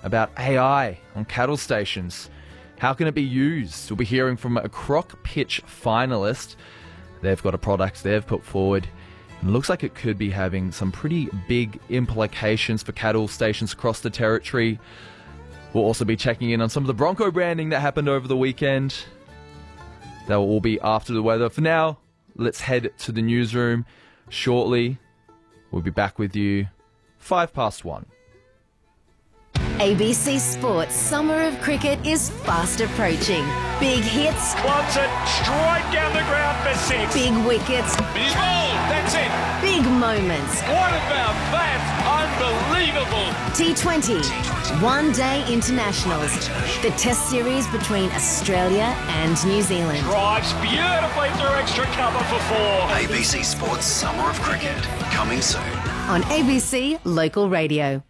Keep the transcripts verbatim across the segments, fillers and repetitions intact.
about A I on cattle stations. How can it be used? We'll be hearing from a Croc Pitch finalist. They've got a product they've put forward. And it looks like it could be having some pretty big implications for cattle stations across the territory. We'll also be checking in on some of the Bronco branding that happened over the weekend. That will all be after the weather. For now, let's head to the newsroom. Shortly, we'll be back with you five past one. A B C Sports Summer of Cricket is fast approaching. Big hits. Wants it straight down the ground for six. Big wickets. He's bowled. That's it. Big moments. What about that? Unbelievable. T twenty. One Day Internationals. The Test series between Australia and New Zealand. Drives beautifully through extra cover for four. A B C Sports Summer of Cricket. Coming soon. On A B C Local Radio.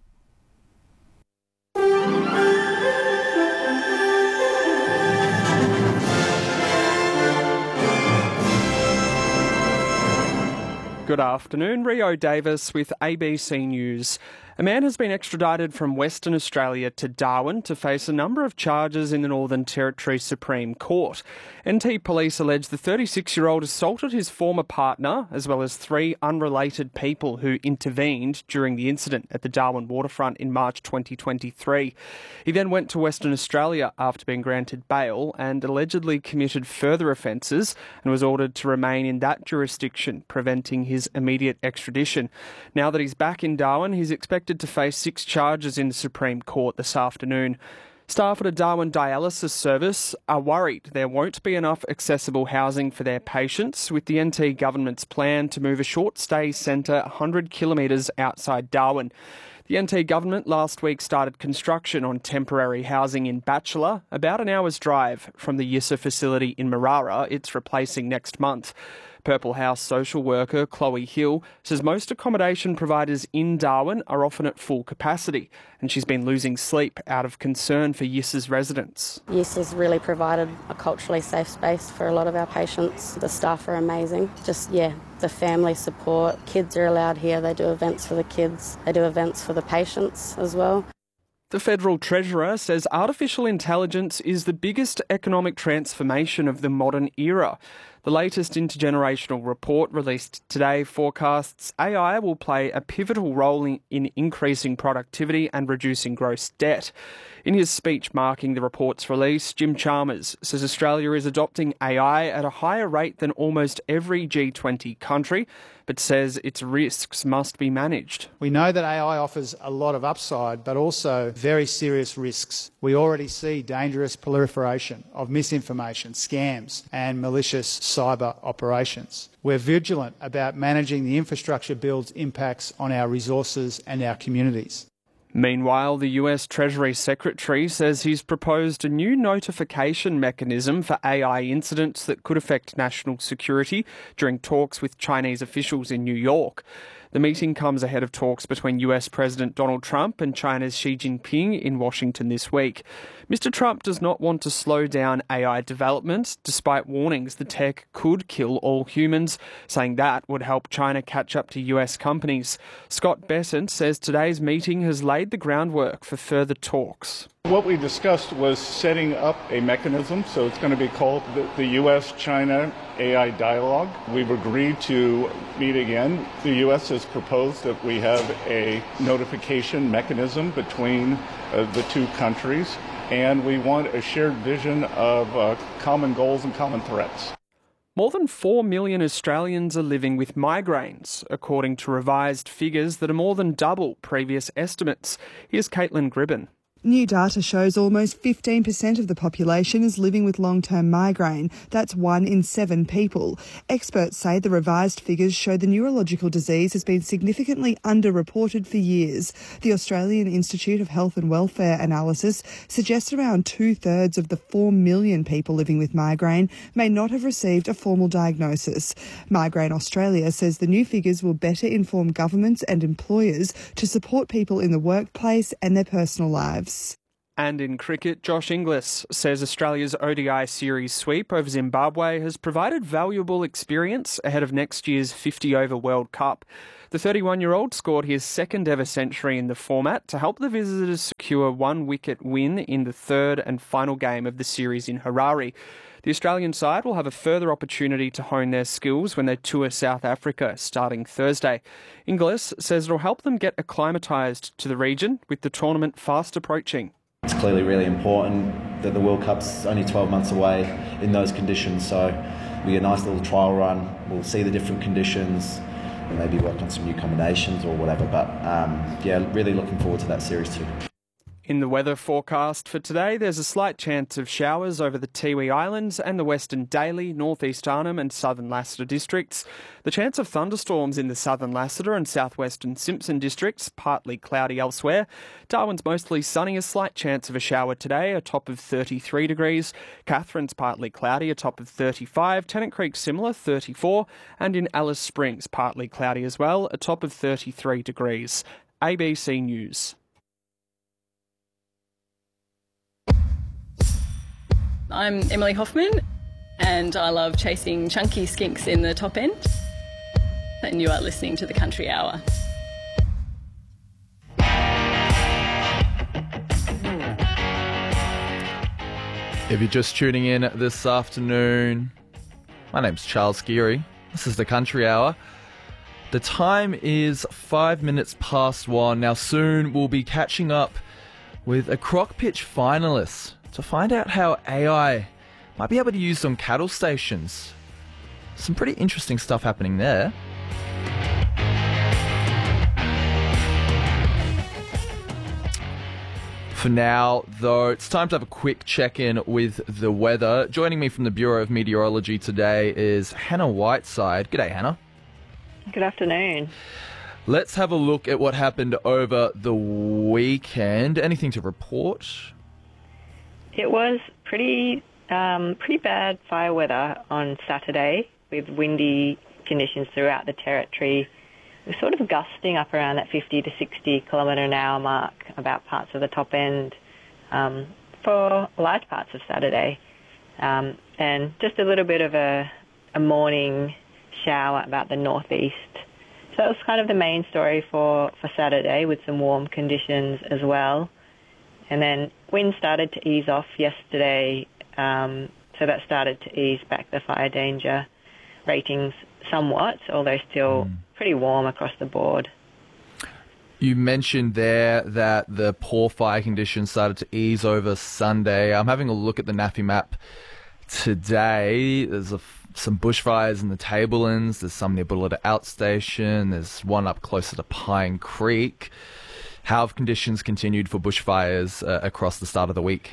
Good afternoon, Rio Davis with A B C News. A man has been extradited from Western Australia to Darwin to face a number of charges in the Northern Territory Supreme Court. N T police allege the thirty-six-year-old assaulted his former partner, as well as three unrelated people who intervened during the incident at the Darwin waterfront in March twenty twenty-three. He then went to Western Australia after being granted bail and allegedly committed further offences and was ordered to remain in that jurisdiction, preventing his immediate extradition. Now that he's back in Darwin, he's expected to face six charges in the Supreme Court this afternoon. Staff at a Darwin dialysis service are worried there won't be enough accessible housing for their patients, with the N T government's plan to move a short stay centre one hundred kilometres outside Darwin. The N T government last week started construction on temporary housing in Batchelor, about an hour's drive from the Yissa facility in Marara it's replacing next month. Purple House social worker Chloe Hill says most accommodation providers in Darwin are often at full capacity, and she's been losing sleep out of concern for Yissa's residents. Yissa's really provided a culturally safe space for a lot of our patients. The staff are amazing. Just, yeah, the family support. Kids are allowed here. They do events for the kids. They do events for the patients as well. The Federal Treasurer says artificial intelligence is the biggest economic transformation of the modern era. The latest intergenerational report released today forecasts A I will play a pivotal role in, in increasing productivity and reducing gross debt. In his speech marking the report's release, Jim Chalmers says Australia is adopting A I at a higher rate than almost every G twenty country, but says its risks must be managed. We know that A I offers a lot of upside, but also very serious risks. We already see dangerous proliferation of misinformation, scams, and malicious cyber operations. We're vigilant about managing the infrastructure build's impacts on our resources and our communities. Meanwhile, the U S Treasury Secretary says he's proposed a new notification mechanism for A I incidents that could affect national security during talks with Chinese officials in New York. The meeting comes ahead of talks between U S President Donald Trump and China's Xi Jinping in Washington this week. Mister Trump does not want to slow down A I development, despite warnings the tech could kill all humans, saying that would help China catch up to U S companies. Scott Bessent says today's meeting has laid the groundwork for further talks. What we discussed was setting up a mechanism, so it's going to be called the, the U S China A I Dialogue. We've agreed to meet again. The U S has proposed that we have a notification mechanism between uh, the two countries, and we want a shared vision of uh, common goals and common threats. More than four million Australians are living with migraines, according to revised figures that are more than double previous estimates. Here's Caitlin Gribben. New data shows almost fifteen percent of the population is living with long-term migraine. That's one in seven people. Experts say the revised figures show the neurological disease has been significantly underreported for years. The Australian Institute of Health and Welfare analysis suggests around two-thirds of the four million people living with migraine may not have received a formal diagnosis. Migraine Australia says the new figures will better inform governments and employers to support people in the workplace and their personal lives. And in cricket, Josh Inglis says Australia's O D I series sweep over Zimbabwe has provided valuable experience ahead of next year's fifty-over World Cup. The thirty-one-year-old scored his second ever century in the format to help the visitors secure secure one-wicket win in the third and final game of the series in Harare. The Australian side will have a further opportunity to hone their skills when they tour South Africa starting Thursday. Inglis says it'll help them get acclimatised to the region with the tournament fast approaching. It's clearly really important that the World Cup's only twelve months away in those conditions, so we get a nice little trial run. We'll see the different conditions and maybe work on some new combinations or whatever, but um, yeah, really looking forward to that series too. In the weather forecast for today, there's a slight chance of showers over the Tiwi Islands and the Western Daly, North East Arnhem and Southern Lassiter districts. The chance of thunderstorms in the Southern Lassiter and Southwestern Simpson districts, partly cloudy elsewhere. Darwin's mostly sunny, a slight chance of a shower today, a top of thirty-three degrees. Catherine's partly cloudy, a top of thirty-five. Tennant Creek similar, thirty-four. And in Alice Springs, partly cloudy as well, a top of thirty-three degrees. A B C News. I'm Emily Hoffman and I love chasing chunky skinks in the top end, and you are listening to the Country Hour. If you're just tuning in this afternoon, my name's Charles Geary. This is the Country Hour. The time is five minutes past one. Now soon we'll be catching up with a croc pitch finalist to find out how A I might be able to be used on cattle stations. Some pretty interesting stuff happening there. For now, though, it's time to have a quick check-in with the weather. Joining me from the Bureau of Meteorology today is Hannah Whiteside. G'day, Hannah. Good afternoon. Let's have a look at what happened over the weekend. Anything to report? It was pretty um, pretty bad fire weather on Saturday with windy conditions throughout the territory. It was sort of gusting up around that fifty to sixty kilometre an hour mark about parts of the top end um, for large parts of Saturday. Um, and just a little bit of a, a morning shower about the northeast. So that was kind of the main story for, for Saturday, with some warm conditions as well. And then wind started to ease off yesterday, um, so that started to ease back the fire danger ratings somewhat, although still mm. pretty warm across the board. You mentioned there that the poor fire conditions started to ease over Sunday. I'm having a look at the N A F I map today. There's a, some bushfires in the Tablelands. There's some near Bullita Outstation. There's one up closer to Pine Creek. How have conditions continued for bushfires uh, across the start of the week?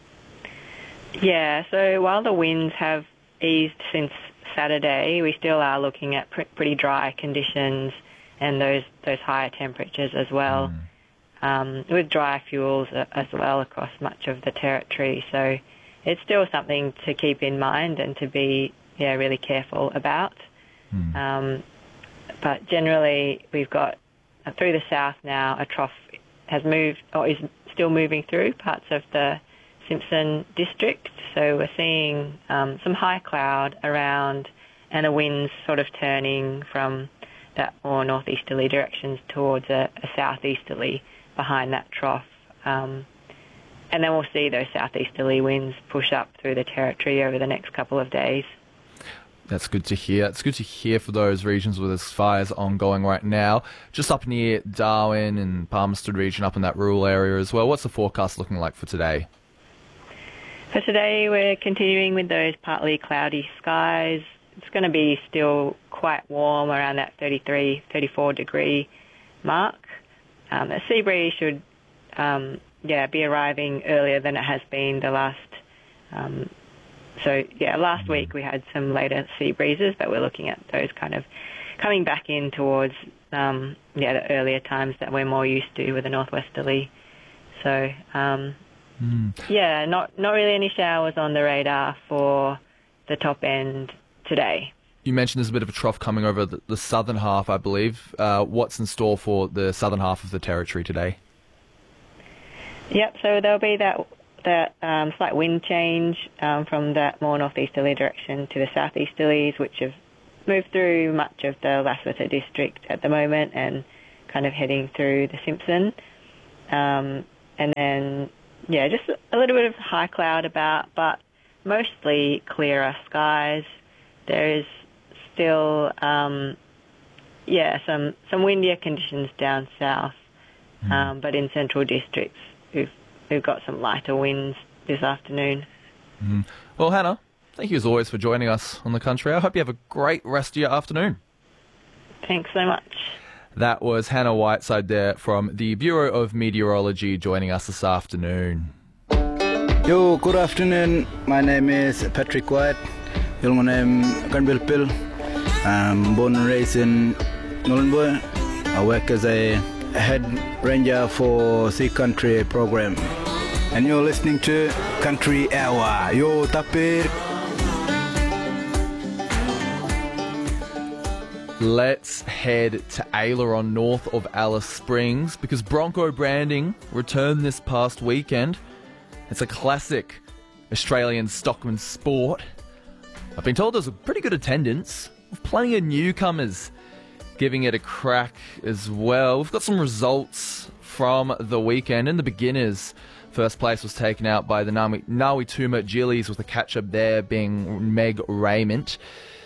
Yeah, so while the winds have eased since Saturday, we still are looking at pr- pretty dry conditions and those those higher temperatures as well, mm. um, with dry fuels as well across much of the territory. So it's still something to keep in mind and to be yeah really careful about. Mm. Um, but generally, we've got uh, through the south now, a trough has moved or is still moving through parts of the Simpson district. So we're seeing um, some high cloud around and the winds sort of turning from that more northeasterly directions towards a, a southeasterly behind that trough. Um, and then we'll see those southeasterly winds push up through the territory over the next couple of days. That's good to hear. It's good to hear for those regions where there's fires ongoing right now. Just up near Darwin and Palmerston region, up in that rural area as well. What's the forecast looking like for today? For today, we're continuing with those partly cloudy skies. It's going to be still quite warm, around that thirty-three, thirty-four degree mark. Um, the sea breeze should um, yeah, be arriving earlier than it has been the last um So, yeah, last week we had some later sea breezes, but we're looking at those kind of coming back in towards, um, yeah, the earlier times that we're more used to with a northwesterly. So, um, mm. yeah, not, not really any showers on the radar for the top end today. You mentioned there's a bit of a trough coming over the, the southern half, I believe. Uh, what's in store for the southern half of the territory today? Yep, so there'll be that... that um, slight wind change um, from that more northeasterly direction to the southeasterlies, which have moved through much of the Lassiter district at the moment and kind of heading through the Simpson. Um, and then, yeah, just a little bit of high cloud about, but mostly clearer skies. There is still, um, yeah, some, some windier conditions down south, mm. um, but in central districts we've, we've got some lighter winds this afternoon. Mm. Well, Hannah, thank you as always for joining us on The Country. I hope you have a great rest of your afternoon. Thanks so much. That was Hannah Whiteside there from the Bureau of Meteorology joining us this afternoon. Yo, good afternoon. My name is Patrick White. My name is Granville Pill. I'm born and raised in Nhulunbuy. I work as a head ranger for Sea Country program. And you're listening to Country Hour. Yo, tapir. Let's head to Aileron, north of Alice Springs, because Bronco branding returned this past weekend. It's a classic Australian stockman sport. I've been told there's a pretty good attendance, with plenty of newcomers giving it a crack as well. We've got some results from the weekend. In the beginners, first place was taken out by the Ngawituma Gillies, with the catch-up there being Meg Raymond.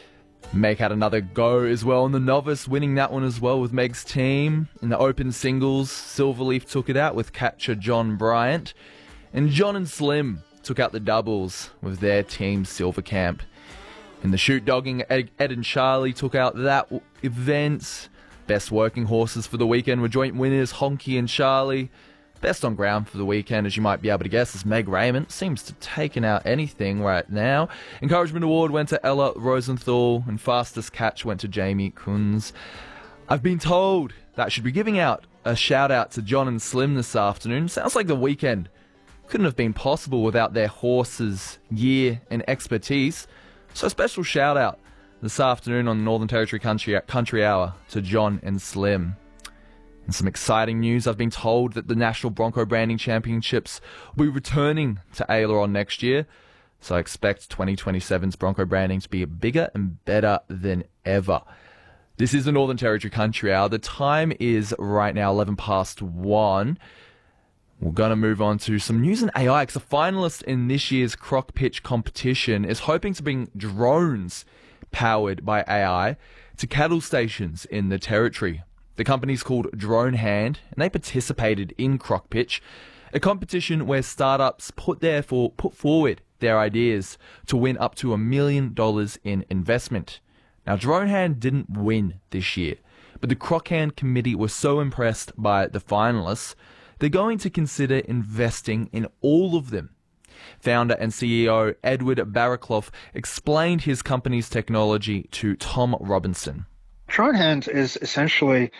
Meg had another go as well in the novice, winning that one as well with Meg's team. In the open singles, Silverleaf took it out with catcher John Bryant. And John and Slim took out the doubles with their team Silvercamp. In the shoot dogging, Ed, Ed and Charlie took out that event. Best working horses for the weekend were joint winners Honky and Charlie. Best on ground for the weekend, as you might be able to guess, is Meg Raymond. Seems to have taken out anything right now. Encouragement Award went to Ella Rosenthal, and Fastest Catch went to Jamie Kunz. I've been told that I should be giving out a shout out to John and Slim this afternoon. Sounds like the weekend couldn't have been possible without their horses, gear, and expertise. So a special shout out this afternoon on the Northern Territory Country, Country Hour to John and Slim. And some exciting news, I've been told that the National Bronco Branding Championships will be returning to Aileron next year. So I expect twenty twenty-seven's Bronco Branding to be bigger and better than ever. This is the Northern Territory Country Hour. The time is right now eleven past one. We're going to move on to some news in A I, because a finalist in this year's croc pitch competition is hoping to bring drones powered by A I to cattle stations in the Territory. The company's called Drone Hand, and they participated in Croc Pitch, a competition where startups put their for, put forward their ideas to win up to a million dollars in investment. Now, Drone Hand didn't win this year, but the Croc Hand committee was so impressed by the finalists, they're going to consider investing in all of them. Founder and C E O Edward Barakloff explained his company's technology to Tom Robinson. Drone Hand is essentially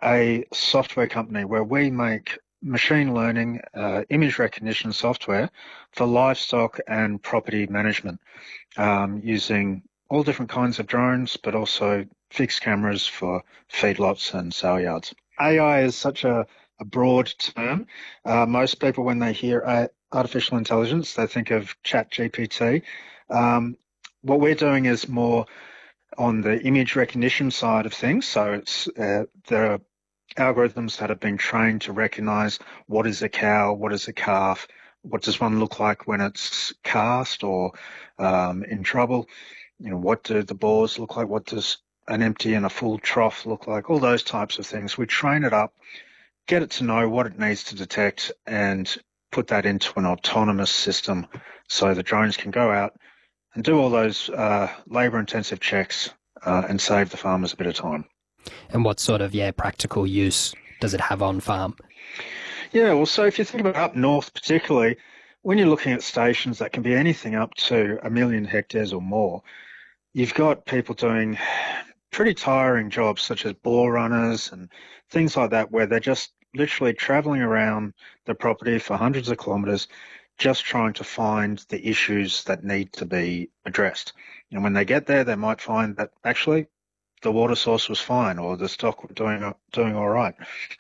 a software company where we make machine learning uh, image recognition software for livestock and property management, um, using all different kinds of drones, but also fixed cameras for feedlots and sale yards. A I is such a, a broad term. Uh, most people, when they hear uh, artificial intelligence, they think of ChatGPT. Um, what we're doing is more on the image recognition side of things. So it's, uh, there are algorithms that have been trained to recognize what is a cow, what is a calf, what does one look like when it's cast or um, in trouble, you know, what do the bores look like, what does an empty and a full trough look like, all those types of things. We train it up, get it to know what it needs to detect, and put that into an autonomous system so the drones can go out and do all those uh, labour-intensive checks uh, and save the farmers a bit of time. And what sort of, yeah, practical use does it have on farm? Yeah, well, so if you think about up north particularly, when you're looking at stations that can be anything up to a million hectares or more, you've got people doing pretty tiring jobs such as bore runners and things like that, where they're just literally travelling around the property for hundreds of kilometres just trying to find the issues that need to be addressed. And when they get there, they might find that actually the water source was fine or the stock were doing, doing all right.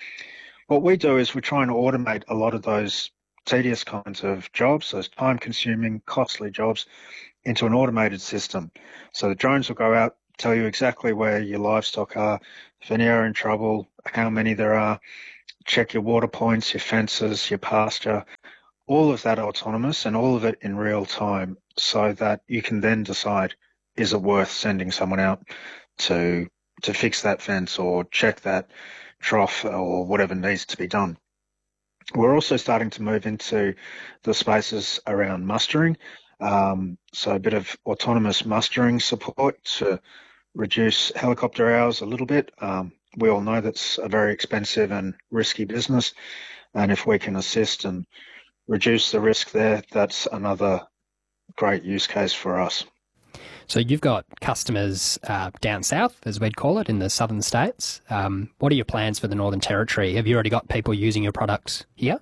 What we do is we try and automate a lot of those tedious kinds of jobs, those time-consuming, costly jobs, into an automated system. So the drones will go out, tell you exactly where your livestock are, if any are in trouble, how many there are, check your water points, your fences, your pasture, all of that autonomous and all of it in real time so that you can then decide, is it worth sending someone out to to fix that fence or check that trough or whatever needs to be done. We're also starting to move into the spaces around mustering, um, so a bit of autonomous mustering support to reduce helicopter hours a little bit. Um, we all know that's a very expensive and risky business, and if we can assist and reduce the risk there, that's another great use case for us. So you've got customers uh, down south, as we'd call it, in the southern states. Um, what are your plans for the Northern Territory? Have you already got people using your products here?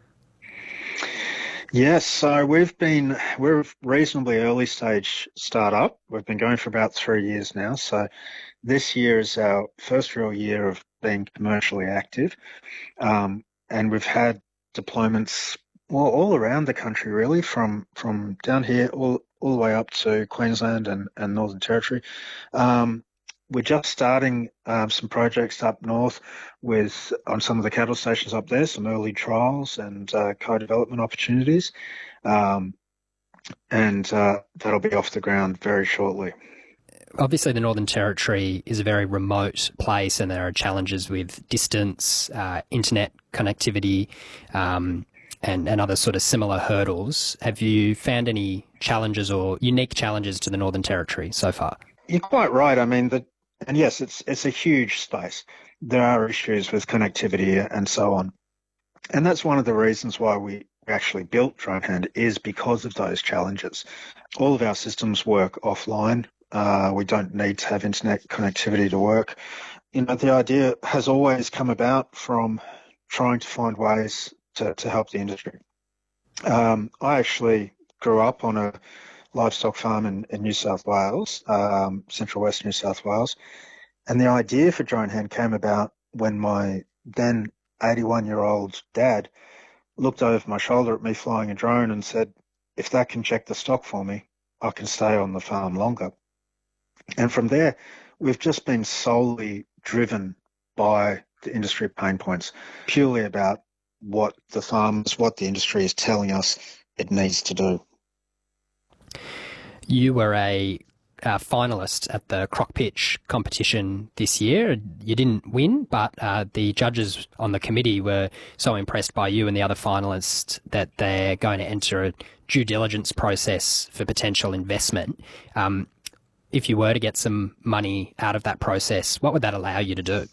Yes, so we've been, we're a reasonably early stage startup. We've been going for about three years now. So this year is our first real year of being commercially active. Um, and we've had deployments well, all around the country, really, from, from down here all, all the way up to Queensland and, and Northern Territory. Um, we're just starting um, some projects up north with on some of the cattle stations up there, some early trials and uh, co-development opportunities. Um, and uh, that'll be off the ground very shortly. Obviously, the Northern Territory is a very remote place and there are challenges with distance, uh, internet connectivity, um, and, and other sort of similar hurdles. Have you found any challenges or unique challenges to the Northern Territory so far? You're quite right. I mean, the, and yes, it's it's a huge space. There are issues with connectivity and so on. And that's one of the reasons why we actually built DroneHand, is because of those challenges. All of our systems work offline. Uh, we don't need to have internet connectivity to work. You know, the idea has always come about from trying to find ways to, to help the industry. Um, I actually grew up on a livestock farm in, in New South Wales, um, central west New South Wales. And the idea for DroneHand came about when my then eighty-one-year-old dad looked over my shoulder at me flying a drone and said, if that can check the stock for me, I can stay on the farm longer. And from there, we've just been solely driven by the industry pain points, purely about what the farmers, what the industry is telling us it needs to do. You were a uh, finalist at the Croc Pitch competition this year. You didn't win, but uh, the judges on the committee were so impressed by you and the other finalists that they're going to enter a due diligence process for potential investment. Um, if you were to get some money out of that process, what would that allow you to do?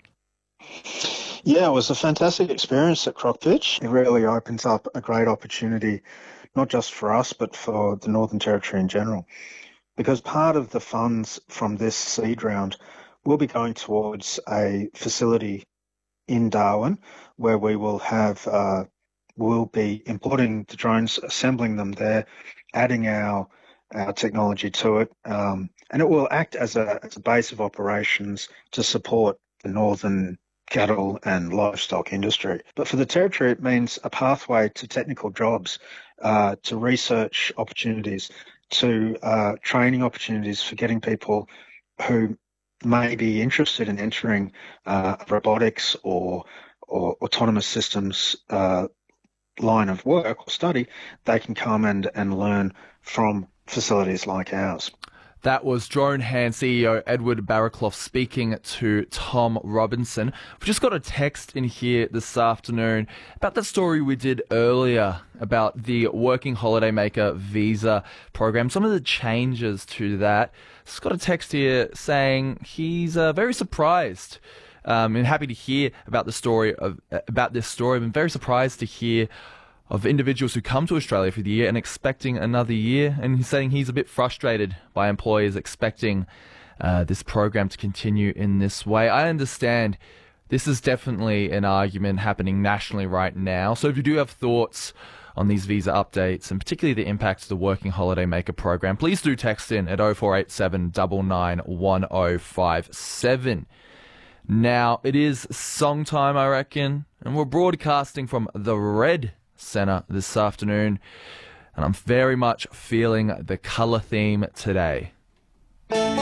Yeah, it was a fantastic experience at Croc Pitch. It really opens up a great opportunity, not just for us, but for the Northern Territory in general. Because part of the funds from this seed round will be going towards a facility in Darwin where we will have, uh, we'll be importing the drones, assembling them there, adding our, our technology to it, um, and it will act as a, as a base of operations to support the Northern cattle and livestock industry. But for the Territory, it means a pathway to technical jobs, uh, to research opportunities, to uh, training opportunities for getting people who may be interested in entering uh, robotics or, or autonomous systems uh, line of work or study. They can come and, and learn from facilities like ours. That was DroneHand C E O Edward Barraclough speaking to Tom Robinson. We've just got a text in here this afternoon about the story we did earlier about the Working Holidaymaker visa program, some of the changes to that. Just got a text here saying he's uh, very surprised um, and happy to hear about the story of about this story. I've been very surprised to hear of individuals who come to Australia for the year and expecting another year. And he's saying he's a bit frustrated by employers expecting uh, this program to continue in this way. I understand this is definitely an argument happening nationally right now. So if you do have thoughts on these visa updates and particularly the impact of the Working Holidaymaker program, please do text in at oh four eight seven, nine nine one oh five seven. Now, it is song time, I reckon, and we're broadcasting from the Red Centre this afternoon, and I'm very much feeling the colour theme today.